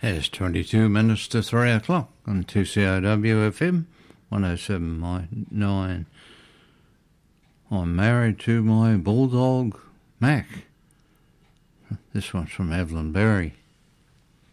It's 22 minutes to 3 o'clock on 2CRW FM 107.9. I'm married to my bulldog, Mac. This one's from Evelyn Berry.